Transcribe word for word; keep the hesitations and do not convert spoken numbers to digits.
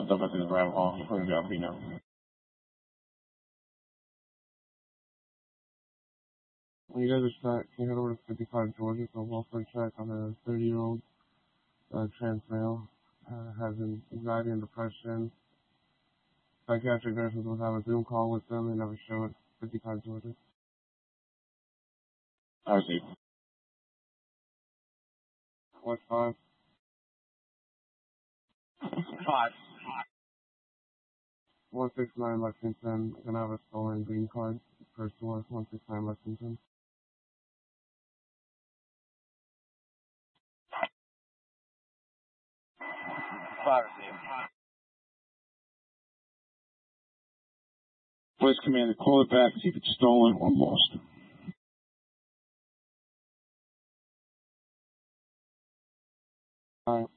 dapat in the rabbit hole. You're going to be now. When you guys are set, can you head over to fifty-five Georgia for a welfare check on a thirty-year-old uh, trans male? Uh, has anxiety and depression. Psychiatric nurses will have a Zoom call with them. They never show it. fifty-five Georgia. I see. What, five? Five. one sixty-nine Lexington. Gonna have a stolen green card. First floor, one sixty-nine Lexington. Five received. Police commander, call it back, see if it's stolen or lost. Alright.